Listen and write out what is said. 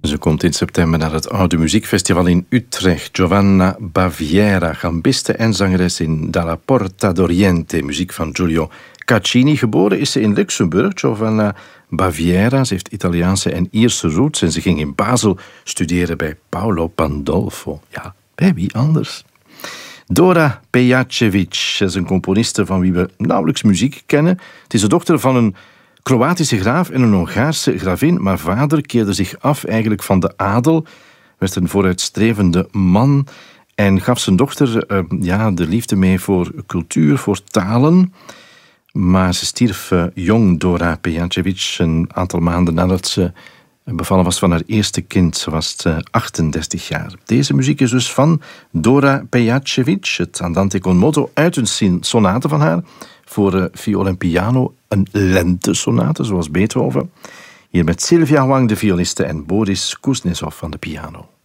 Ze komt in september naar het Oude Muziekfestival in Utrecht. Giovanna Baviera, gambiste en zangeres in Dalla Porta d'Oriente. Muziek van Giulio Caccini. Geboren is ze in Luxemburg, Giovanna Baviera. Ze heeft Italiaanse en Ierse roots en ze ging in Basel studeren bij Paolo Pandolfo. Ja, bij wie anders? Dora Pejacevic is een componiste van wie we nauwelijks muziek kennen. Het is de dochter van een Kroatische graaf en een Hongaarse gravin, maar vader keerde zich af eigenlijk van de adel, werd een vooruitstrevende man en gaf zijn dochter de liefde mee voor cultuur, voor talen. Maar ze stierf jong, Dora Pejacevic, een aantal maanden nadat ze bevallen was van haar eerste kind. Ze was 38 jaar. Deze muziek is dus van Dora Pejacevic, het Andante con moto, uit een sonate van haar voor viool en piano, een lentesonate, zoals Beethoven. Hier met Sylvia Wang, de violiste, en Boris Kuznetsov van de piano.